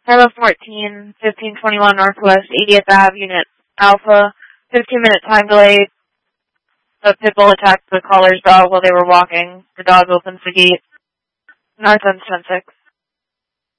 Hello 14, 1521 Northwest 80th Ave, Unit Alpha. 15-minute time delay. The pit bull attacked the caller's dog while they were walking. The dog opens the gate. North end 10-6.